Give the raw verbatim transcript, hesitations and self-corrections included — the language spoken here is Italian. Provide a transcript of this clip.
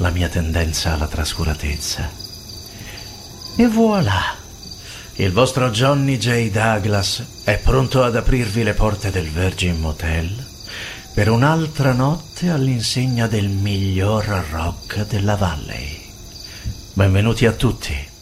la mia tendenza alla trascuratezza. E voilà! Il vostro Johnny J. Douglas è pronto ad aprirvi le porte del Virgin Motel per un'altra notte all'insegna del miglior rock della Valley. Benvenuti a tutti.